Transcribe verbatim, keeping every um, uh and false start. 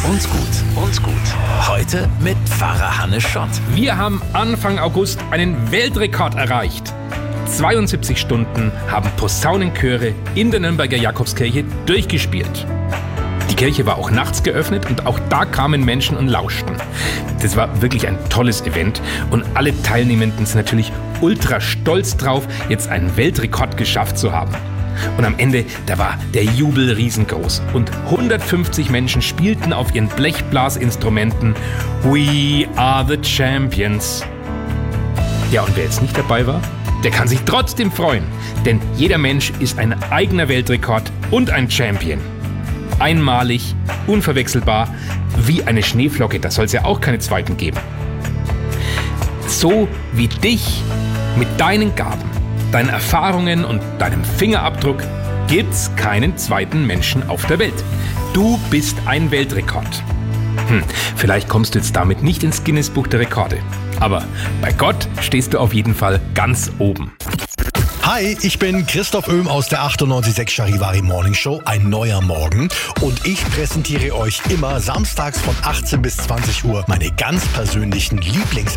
Uns gut, uns gut. Heute mit Pfarrer Hannes Schott. Wir haben Anfang August einen Weltrekord erreicht. zweiundsiebzig Stunden haben Posaunenchöre in der Nürnberger Jakobskirche durchgespielt. Die Kirche war auch nachts geöffnet und auch da kamen Menschen und lauschten. Das war wirklich ein tolles Event und alle Teilnehmenden sind natürlich ultra stolz drauf, jetzt einen Weltrekord geschafft zu haben. Und am Ende, da war der Jubel riesengroß und hundertfünfzig Menschen spielten auf ihren Blechblasinstrumenten We are the Champions. Ja, und wer jetzt nicht dabei war, der kann sich trotzdem freuen, denn jeder Mensch ist ein eigener Weltrekord und ein Champion. Einmalig, unverwechselbar, wie eine Schneeflocke, da soll es ja auch keine zweiten geben. So wie dich mit deinen Gaben, deinen Erfahrungen und deinem Fingerabdruck gibt's keinen zweiten Menschen auf der Welt. Du bist ein Weltrekord. Hm, vielleicht kommst du jetzt damit nicht ins Guinness-Buch der Rekorde, aber bei Gott stehst du auf jeden Fall ganz oben. Hi, ich bin Christoph Oehm aus der achtundneunzig Komma sechs Charivari Morning Show, ein neuer Morgen. Und ich präsentiere euch immer samstags von achtzehn bis zwanzig Uhr meine ganz persönlichen Lieblings